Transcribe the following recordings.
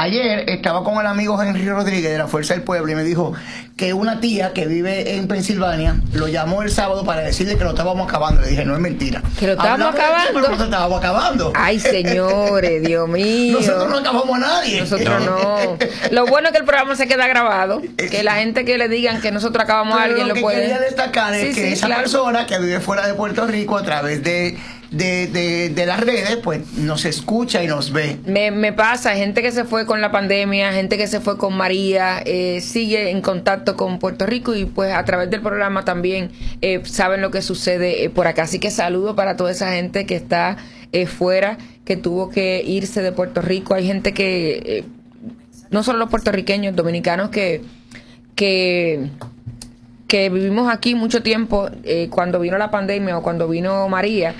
Ayer estaba con el amigo Henry Rodríguez de la Fuerza del Pueblo y me dijo que una tía que vive en Pensilvania lo llamó el sábado para decirle que lo estábamos acabando. Le dije, no es mentira. ¿Que lo estábamos acabando? Pero no estábamos acabando. Ay, señores, Dios mío. Nosotros no acabamos a nadie. Nosotros no. Lo bueno es que el programa se queda grabado. Que la gente que le digan que nosotros acabamos a alguien lo puede. Lo que quería destacar es que esa persona que vive fuera de Puerto Rico a través de las redes, pues nos escucha y nos ve. Me pasa, gente que se fue con la pandemia, gente que se fue con María, sigue en contacto con Puerto Rico y pues a través del programa también saben lo que sucede por acá. Así que saludo para toda esa gente que está fuera, que tuvo que irse de Puerto Rico. Hay gente que, no solo los puertorriqueños, dominicanos que vivimos aquí mucho tiempo, cuando vino la pandemia o cuando vino María,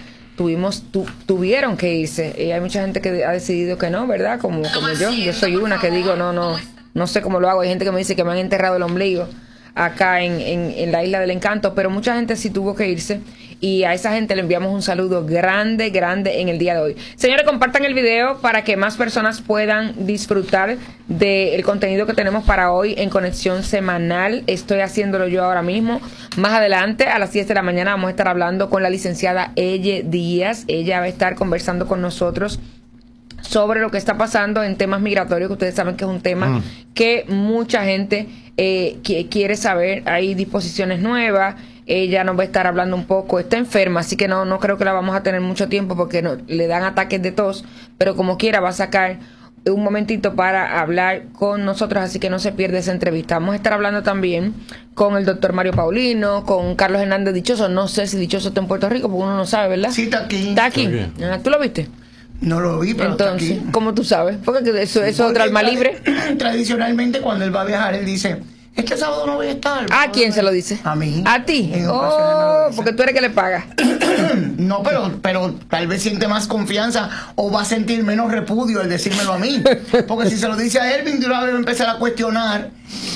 tuvieron que irse. Hay mucha gente que ha decidido que no, ¿verdad? Como yo soy una que digo, no sé cómo lo hago. Hay gente que me dice que me han enterrado el ombligo acá en la Isla del Encanto, pero mucha gente sí tuvo que irse y a esa gente le enviamos un saludo grande en el día de hoy. Señores, compartan el video para que más personas puedan disfrutar del contenido que tenemos para hoy en Conexión Semanal. Estoy haciéndolo yo ahora mismo. Más adelante, a las 10 de la mañana, vamos a estar hablando con la licenciada Elle Díaz. Ella va a estar conversando con nosotros sobre lo que está pasando en temas migratorios, que ustedes saben que es un tema que mucha gente quiere saber. Hay disposiciones nuevas. Ella nos va a estar hablando un poco. Está enferma, así que no creo que la vamos a tener mucho tiempo porque le dan ataques de tos, pero como quiera va a sacar un momentito para hablar con nosotros, así que no se pierde esa entrevista. Vamos a estar hablando también con el doctor Mario Paulino, con Carlos Hernández Dichoso. No sé si Dichoso está en Puerto Rico, porque uno no sabe, ¿verdad? Sí, está aquí. ¿Está aquí? ¿Tú lo viste? No lo vi, pero entonces, está aquí. ¿Cómo tú sabes? Porque eso es otra alma libre. Tradicionalmente, cuando él va a viajar, él dice, este sábado no voy a estar. ¿A quién se lo dice? A mí. ¿A ti? Oh, porque tú eres que le pagas. No, pero tal vez siente más confianza o va a sentir menos repudio al decírmelo a mí. Porque si se lo dice a Elvin, de una vez va a empezar a cuestionar.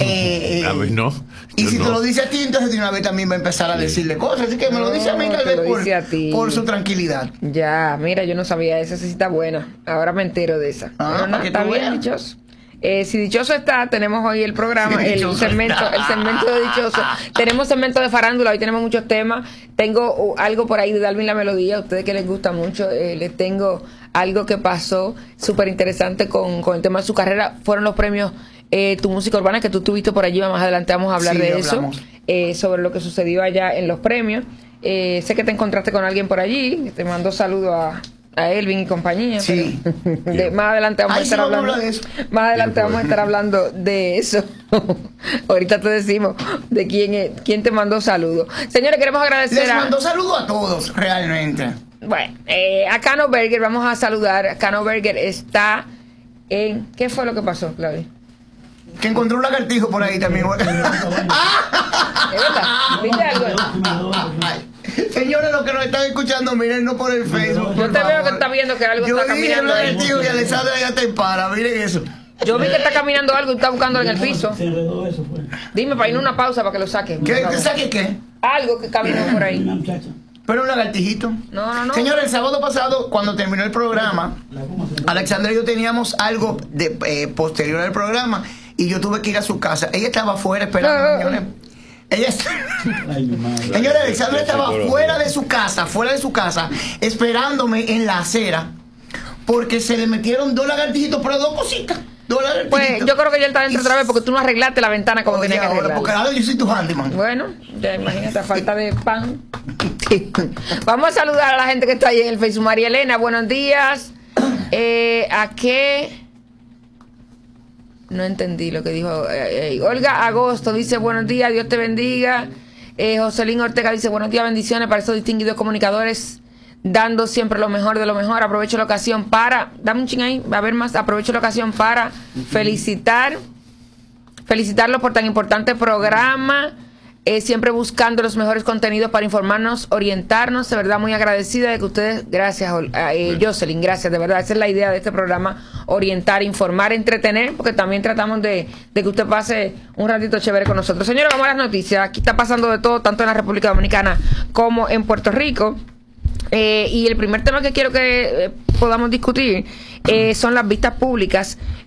A mí no. Y si te lo dice a ti, entonces de una vez también va a empezar a decirle cosas. Así que me lo dice a mí tal vez por su tranquilidad. Ya, mira, yo no sabía esa, sí está buena. Ahora me entero de esa. Ah, no, está bien, Dichoso. Si Dichoso está, tenemos hoy el programa, el segmento de Dichoso. Tenemos segmento de farándula, hoy tenemos muchos temas. Tengo algo por ahí de Dalvin La Melodía, a ustedes que les gusta mucho, les tengo algo que pasó súper interesante con el tema de su carrera. Fueron los premios Tu Música Urbana, que tú tuviste por allí, más adelante vamos a hablar de eso, sobre lo que sucedió allá en los premios. Sé que te encontraste con alguien por allí, te mando saludos a Elvin y compañía. Sí. Más adelante vamos a estar hablando de eso. Más adelante vamos a estar hablando de eso. Ahorita te decimos de quién te mandó saludos. Señores, queremos agradecer Les mandó saludos a todos, realmente. Bueno, a Cano Burger, vamos a saludar. Cano Burger está en... ¿Qué fue lo que pasó, Claudia? Que encontró un lagartijo por ahí también. ¿Es verdad? ¿Viste algo? Señores, los que nos están escuchando, miren, no por el Facebook. Yo te veo que está viendo que algo está caminando ahí. Yo vi el lagartijo y Alessandra ya te para, miren eso. Yo vi que está caminando algo y está buscando en el piso. Dime, para ir a una pausa para que lo saque. ¿Qué saque qué? Algo que caminó por ahí. Pero un lagartijito. No. Señores, el sábado pasado, cuando terminó el programa, Alexandra y yo teníamos algo de posterior al programa y yo tuve que ir a su casa. Ella estaba afuera esperando, señores. Señores, Alexandra estaba fuera de su casa, esperándome en la acera, porque se le metieron dos lagartijitos, pero dos cositas. Pues yo creo que ya está dentro otra vez porque tú no arreglaste la ventana como tenía que arreglar. Porque ahora yo soy tu handyman. Bueno, ya imagínate, a falta de pan. Vamos a saludar a la gente que está ahí en el Facebook. María Elena, buenos días. ¿A qué? No entendí lo que dijo. Olga Agosto dice buenos días, Dios te bendiga. Joselín Ortega dice buenos días, bendiciones para estos distinguidos comunicadores, dando siempre lo mejor de lo mejor. Aprovecho la ocasión para, dame un ching ahí, va a haber más. Aprovecho la ocasión para felicitarlos por tan importante programa. Siempre buscando los mejores contenidos para informarnos, orientarnos. De verdad, muy agradecida de que ustedes, gracias, Jocelyn, gracias, de verdad, esa es la idea de este programa, orientar, informar, entretener, porque también tratamos de que usted pase un ratito chévere con nosotros. Señores, vamos a las noticias. Aquí está pasando de todo, tanto en la República Dominicana como en Puerto Rico. Y el primer tema que quiero que podamos discutir son las vistas públicas